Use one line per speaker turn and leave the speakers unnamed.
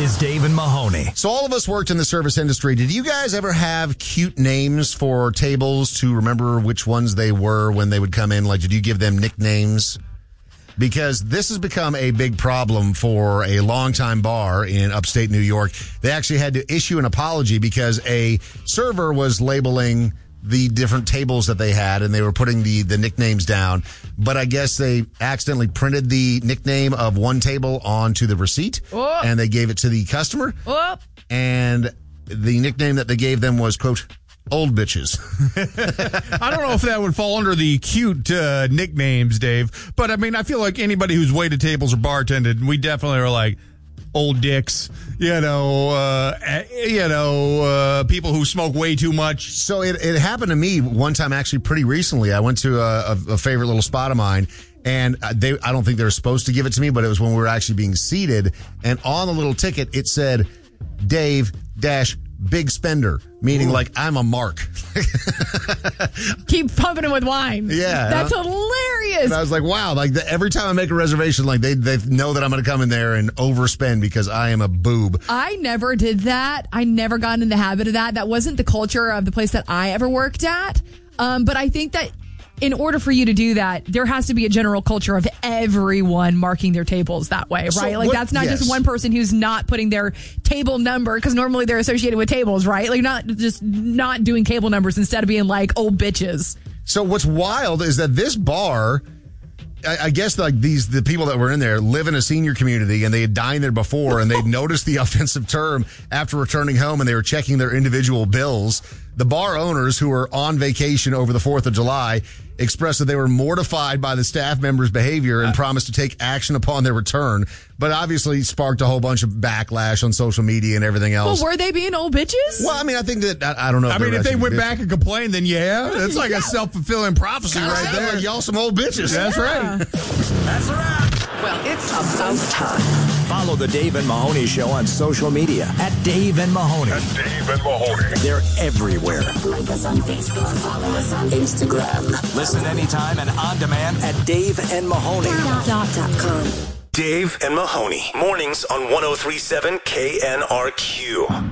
is Dave and Mahoney.
So all of us worked in the service industry. Did you guys ever have cute names for tables to remember which ones they were when they would come in? Like, did you give them nicknames? Because this has become a big problem for a longtime bar in upstate New York. They actually had to issue an apology because a server was labeling the different tables that they had, and they were putting the nicknames down. But I guess they accidentally printed the nickname of one table onto the receipt, and they gave it to the customer. And the nickname that they gave them was, quote, old bitches.
I don't know if that would fall under the cute nicknames, Dave. But, I mean, I feel like anybody who's waited tables or bartended, we definitely are like, old dicks, people who smoke way too much.
So it happened to me one time, actually, pretty recently. I went to a favorite little spot of mine, and I don't think they were supposed to give it to me, but it was when we were actually being seated. And on the little ticket, it said, Dave Big Spender, meaning like I'm a mark.
Keep pumping him with wine.
Yeah.
That's hilarious.
And I was like, wow, like every time I make a reservation, like they know that I'm going to come in there and overspend because I am a boob.
I never did that. I never got in the habit of that. That wasn't the culture of the place that I ever worked at. But I think that in order for you to do that, there has to be a general culture of everyone marking their tables that way, right?
So
Like that's not just one person who's not putting their table number, because normally they're associated with tables, right? Like not doing table numbers instead of being like old bitches.
So what's wild is that this bar, I guess like the people that were in there live in a senior community, and they had dined there before, and they noticed the offensive term after returning home, and they were checking their individual bills. The bar owners, who were on vacation over the 4th of July, expressed that they were mortified by the staff members' behavior and promised to take action upon their return, but obviously sparked a whole bunch of backlash on social media and everything else.
Well, were they being old bitches?
Well, I mean, I think that, I don't know.
I mean, if they went back and complained, then yeah, that's like a self-fulfilling prophecy right there.
Like, y'all some old bitches.
That's right.
That's a wrap.
Well, it's about time.
Follow the Dave and Mahoney Show on social media at Dave and Mahoney. They're everywhere.
Like us on Facebook, follow us on Instagram.
Listen anytime and on demand at daveandmahoney.com.
Dave and Mahoney, mornings on 103.7 KNRQ.